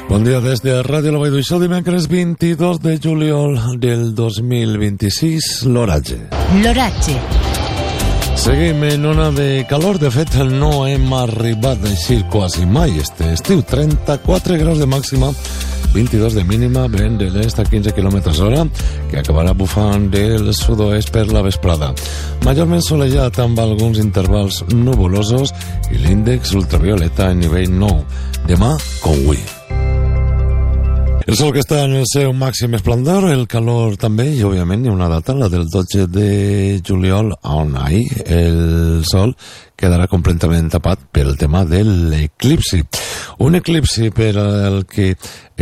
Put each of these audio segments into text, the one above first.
Bon dia des de Ràdio La Vall d'Uixó, dimecres 22 de juliol del 2026, l'oratge. L'oratge. Seguim en ona de calor, de fet no hem arribat a eixir quasi mai este estiu, 34 graus de màxima, 22 de mínima, vent de l'est a 15 km/h, que acabarà bufant del sud-oest per la vesprada. Majorment solejat amb alguns intervals nuvolosos i l'índex ultravioleta en nivell 9. Demà, com avui. El sol que està en el seu màxim esplendor, el calor també, i òbviament hi ha una data, la del 12 de juliol, on ahir el sol quedarà completament tapat pel tema de l'eclipsi. Un eclipsi per al que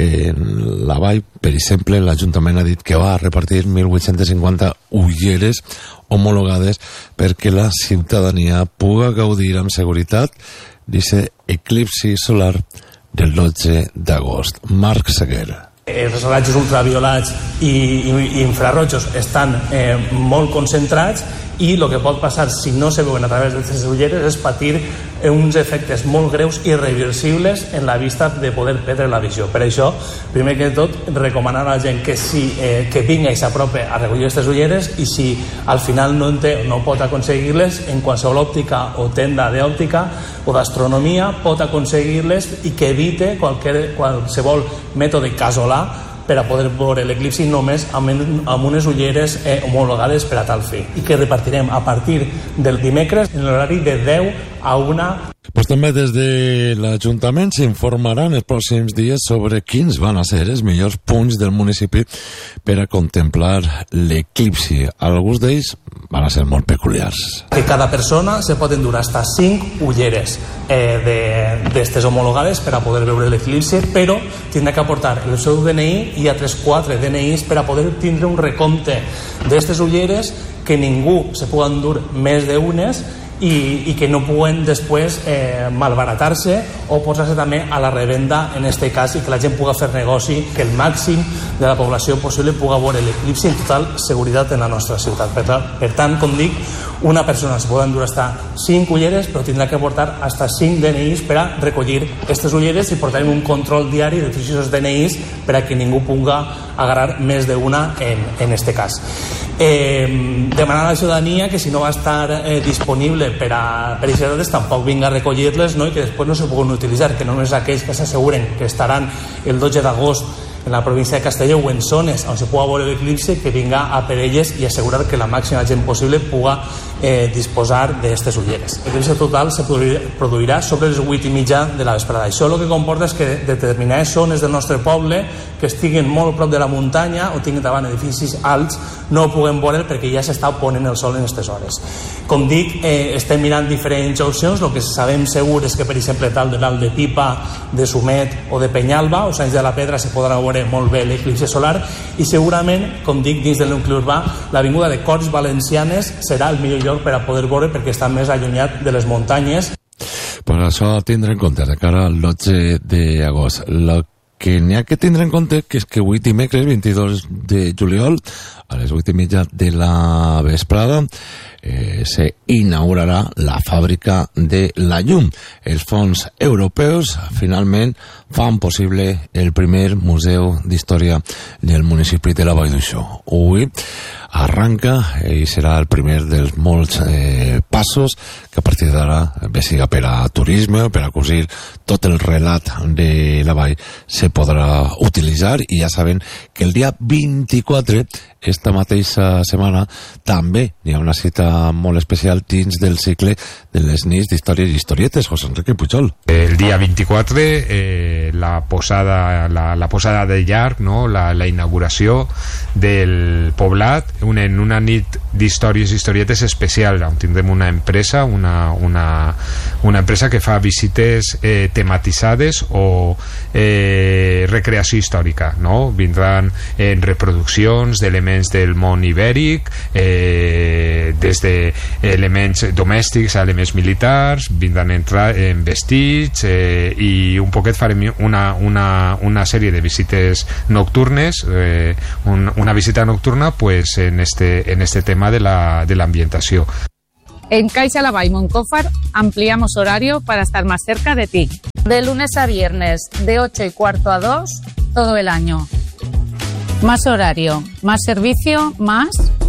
la Vall, per exemple, l'Ajuntament ha dit que va repartir 1.850 ulleres homologades perquè la ciutadania pugui gaudir amb seguretat d'aquest eclipsi solar del 12 d'agost. Marc Seguer. Els rajos ultraviolats i infrarrojos estan molt concentrats i el que pot passar si no se veuen a través d'aquestes ulleres és patir uns efectes molt greus i irreversibles en la vista de poder perdre la visió. Per això, primer que tot, recomanar a la gent que vinga i s'apropi a recollir aquestes ulleres, i si al final no pot aconseguir-les, en qualsevol òptica o tenda d'òptica o d'astronomia pot aconseguir-les, i que evite qualsevol mètode casolà per a poder veure l'eclipsi només amb unes ulleres homologades per a tal fi, i que repartirem a partir del dimecres en l'horari de 10 a 1. Pues també des de l'Ajuntament s'informaran els pròxims dies sobre quins van a ser els millors punts del municipi per a contemplar l'eclipsi. Alguns d'ells van a ser molt peculiars. Que cada persona se pot endur hasta 5 ulleres d'estes homologades per a poder veure l'eclipsi, però tindrà que aportar el seu DNI i altres 4 DNIs per a poder tindre un recompte d'estes ulleres, que ningú se pugui endur més d'unes i que no puguen després malbaratar-se o posar-se també a la revenda en este cas, i que la gent pugui fer negoci, que el màxim de la població possible pugui veure l'eclipsi en total seguretat en la nostra ciutat. Per tant, com dic, una persona se pot endur hasta 5 ulleres, però tindrà que portar hasta 5 DNIs per a recollir aquestes ulleres, i portarem un control diari de tots aquests DNIs per a que ningú pugui agarrar més d'una en este cas. Demanar a la ciutadania que si no va estar disponible per a aquestes dates tampoc vinga a recollir-les, no? I que després no se puguin utilitzar, que només aquells que s'asseguren que estaran el 12 d'agost en la província de Castelló o en zones on se pugui veure l'eclipsi, que vinga a per elles i assegurar que la màxima gent possible pugui disposar d'aquestes ulleres. L'eclipsi total se produirà sobre les 8:30 de la vesprada. Això el que comporta és que determinades zones del nostre poble que estiguin molt prop de la muntanya o tinguin davant edificis alts no ho puguem veure perquè ja s'està ponent el sol en aquestes hores. Com dic, estem mirant diferents opcions. El que sabem segur és que, per exemple, tal de l'Alt de Pipa, de Sumet o de Penyalba o Sants de la Pedra se podrà veure molt bé l'eclipsi solar, i segurament, com dic, dins del nucli urbà, l'avinguda de Corts Valencianes serà el millor lloc per a poder veure, perquè està més allunyat de les muntanyes. Per això tindre en compte de cara al 12 d'agost. El que n'hi ha que tindre en compte que és que avui dimecres 22 de juliol a les 8:30 de la vesprada se inaugurarà la fàbrica de la llum. Els fons europeus finalment fan possible el primer museu d'història del municipi de la Vall d'Uixó. Avui arranca i serà el primer dels molts passos que a partir d'ara, bé siga per a turisme o per a cosir tot el relat de la vall, se podrà utilitzar. I ja saben que el dia 24, esta mateixa setmana, també hi ha una cita molt especial dins del cicle de les nits d'històries i historietes. José Enrique Pujol. El dia 24 la posada de llarg, no? la inauguració del poblat en una nit d'històries i historietes especial, on tindrem una empresa una empresa que fa visites tematitzades o recreació històrica, no? Vindran en reproduccions d'elements del món ibèric, des d'elements domèstics a elements militars, vindran a entrar en vestits, i un poquet farem una sèrie de visites nocturnes, una visita nocturna pues en este tema de l'ambientació. En Caixa Lavall Moncófar ampliamos horario para estar más cerca de ti. De lunes a viernes, de 8:15 a 2, todo el año. Más horario, más servicio, más...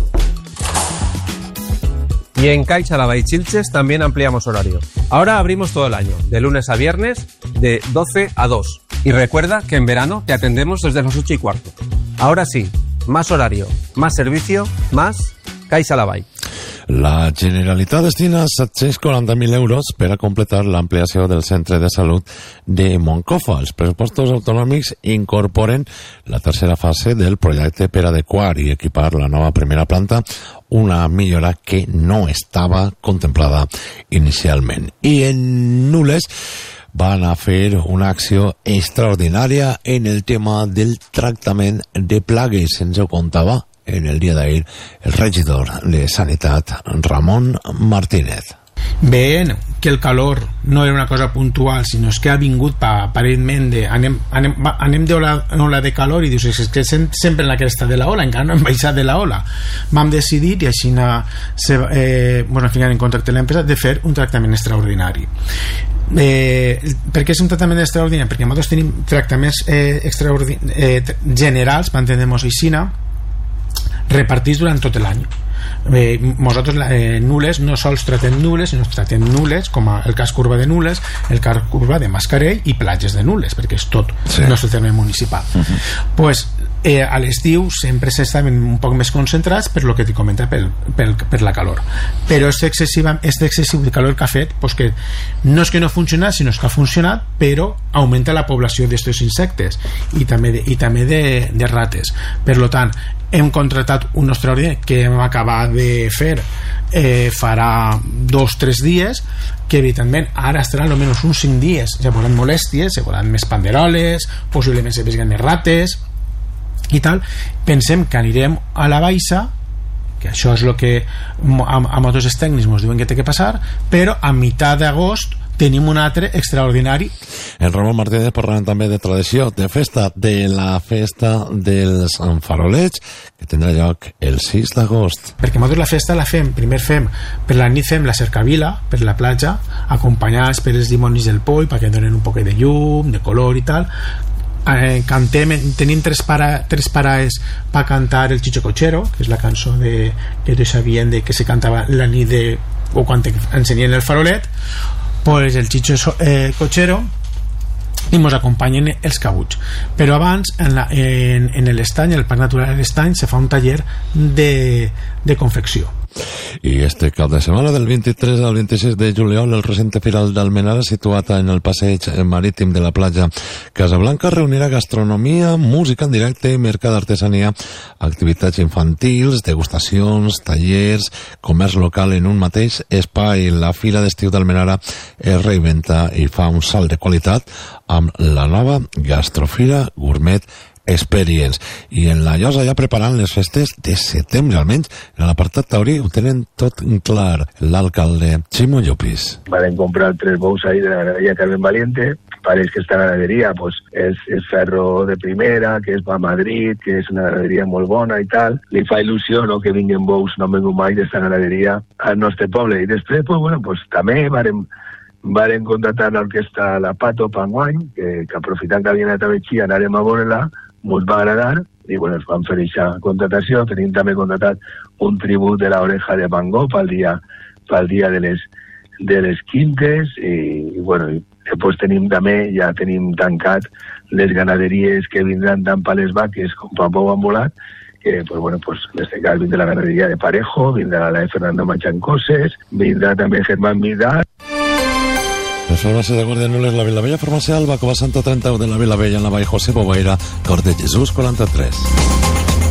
Y en Caixa Lavall Xilxes también ampliamos horario. Ahora abrimos todo el año, de lunes a viernes, de 12 a 2. Y recuerda que en verano te atendemos desde las 8:15. Ahora sí, más horario, más servicio, más Caixa Lavall. La Generalitat destina 740.000 euros per a completar l'ampliació del centre de salut de Moncofa. Els pressupostos autonòmics incorporen la tercera fase del projecte per adequar i equipar la nova primera planta, una millora que no estava contemplada inicialment. I en Nules van a fer una acció extraordinària en el tema del tractament de plagues. Ens ho contava en el dia d'ahir el regidor de Sanitat, Ramon Martínez. Veient que el calor no era una cosa puntual, sinó que ha vingut aparentment de anem d'ola de calor, i dius, és que sempre en la cresta de la ola, encara no hem baixat de la ola. Vam decidir, i així al final en contacte amb l'empresa, de fer un tractament extraordinari. Per què és un tractament extraordinari? Perquè nosaltres tenim tractaments generals, m'entendem-nos així, repartits durant tot l'any. Nosaltres Nules no sols tratem Nules, sinó tratem Nules, com el cas Curva de Nules, el cas Curva de Mascarell i platges de Nules, perquè és tot el nostre terme municipal. Pues a l'estiu sempre s'estaven un poc més concentrats per lo que t'he comentat, per la calor, però este excessiu de calor que ha fet, pues que no és que no ha funcionat, sinó que ha funcionat, però augmenta la població d'aquests insectes i també de rates. Per tant, hem contratat un extraordinari que hem acabat de fer farà 2 o 3 dies, que evidentment ara estarà almenys uns 5 dies. Ja veuran molèsties, ja veuran més panderoles, possiblement se vegin més rates i tal. Pensem que anirem a la baixa, que això és el que a tots els tècnics ens diuen que té que passar, però a meitat d'agost tenim un altre extraordinari. En Ramon Martínez parlant també de tradició, de festa, de la festa dels farolets, que tindrà lloc el 6 d'agost. Perquè nosaltres la festa la fem, primer per la nit fem la cercavila per la platja, acompanyats per els dimonis del Poi, perquè donen un poc de llum, de color i tal. Cantem, tenim tres parades per cantar el Chicho Cochero, que és la cançó que tots sabien que se cantava la nit o quan ensenyen el farolet, pues el Chicho Cochero, i ens acompanyen els cabuts. Però abans en l'estany, el Parc Natural de l'Estany, se fa un taller de confecció. I este cap de setmana del 23 al 26 de juliol el recinte firal d'Almenara, situat en el passeig marítim de la platja Casablanca, reunirà gastronomia, música en directe, mercat d'artesania, activitats infantils, degustacions, tallers, comerç local en un mateix espai. La Fira d'Estiu d'Almenara es reinventa i fa un salt de qualitat amb la nova Gastrofira Gourmet Experience. I en la Llosa ja preparant les festes de setembre, almenys en l'apartat taurí ho tenen tot clar. L'alcalde Ximo Llopis. Van comprar 3 bous ahí de la ganadería Carmen Valiente. Parece que esta ganadería pues es ferro de primera, que es para Madrid, que es una ganadería muy bona i tal. Li fa il·lusió, no, que vinguin bous, no vengo mai d'esta ganaderia al nostre poble. I després, pues bueno, pues també varen contratar l'orquestra La Pato Panguany, que aprofitant que havien anat a Betxí, anàrem a veure-la, ens va agradar, i bueno, es van fer aquesta contratació. Tenim també contratat un tribut de la Oreja de Van Gogh pel dia de les quintes, i bueno, després tenim també, ja tenim tancat les ganaderies que vindran tant per les vaques com per Pou Ambulat, que pues bueno, pues en este cas vindrà la ganaderia de Parejo, vindrà la de Fernando Machancoses, vindrà també Germán Vidal. Les farmàcies de Guàrdia Nules, la Vilavella, farmàcia Alba, Cova Santa 31 de la Vilavella, en la Vall José Boveira, Cor de Jesús 43.